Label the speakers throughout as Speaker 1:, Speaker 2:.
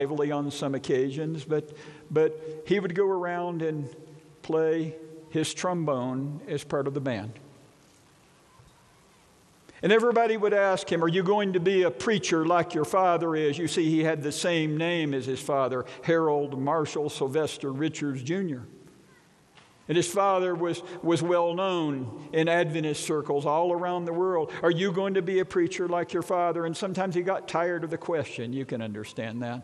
Speaker 1: lively on some occasions, but he would go around and play his trombone as part of the band. And everybody would ask him, are you going to be a preacher like your father is? You see, he had the same name as his father, Harold Marshall Sylvester Richards Jr. And his father was well known in Adventist circles all around the world. Are you going to be a preacher like your father? And sometimes he got tired of the question. You can understand that.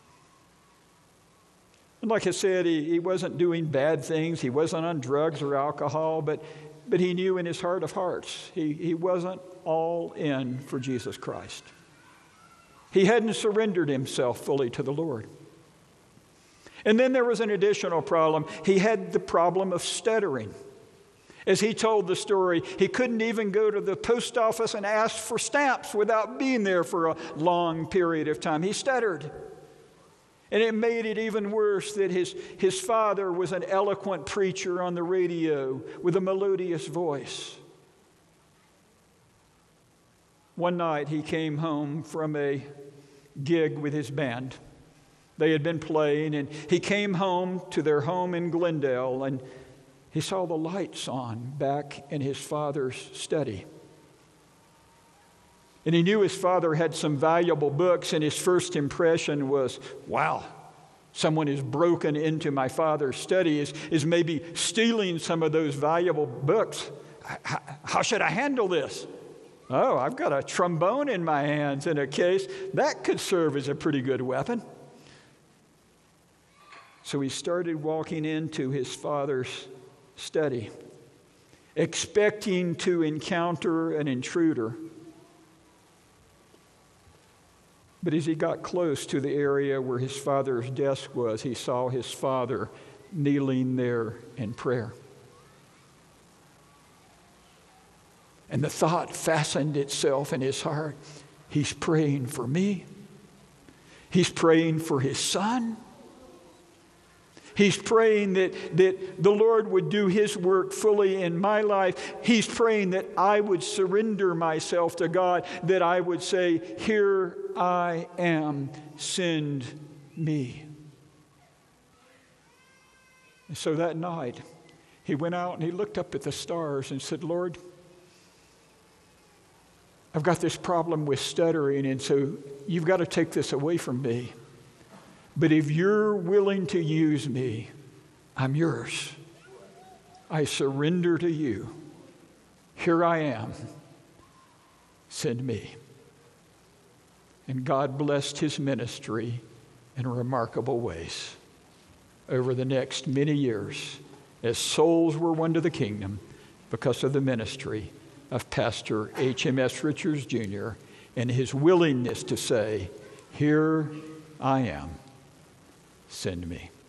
Speaker 1: And like I said, he wasn't doing bad things. He wasn't on drugs or alcohol, but he knew in his heart of hearts he wasn't all in for Jesus Christ. He hadn't surrendered himself fully to the Lord. And then there was an additional problem. He had the problem of stuttering. As he told the story, he couldn't even go to the post office and ask for stamps without being there for a long period of time. He stuttered. And it made it even worse that his father was an eloquent preacher on the radio with a melodious voice. One night he came home from a gig with his band. They had been playing, and he came home to their home in Glendale, and he saw the lights on back in his father's study. And he knew his father had some valuable books, and his first impression was, wow, someone has broken into my father's study, is maybe stealing some of those valuable books. How should I handle this? Oh, I've got a trombone in my hands in a case. That could serve as a pretty good weapon. So he started walking into his father's study, expecting to encounter an intruder. But as he got close to the area where his father's desk was, he saw his father kneeling there in prayer. And the thought fastened itself in his heart. He's praying for me. He's praying for his son. He's praying that the Lord would do his work fully in my life. He's praying that I would surrender myself to God, that I would say, here I am, send me. And so that night, he went out and he looked up at the stars and said, Lord, I've got this problem with stuttering, and so you've got to take this away from me. But if you're willing to use me, I'm yours. I surrender to you. Here I am. Send me. And God blessed his ministry in remarkable ways over the next many years as souls were won to the kingdom because of the ministry of Pastor H.M.S. Richards Jr. and his willingness to say, here I am. Send me.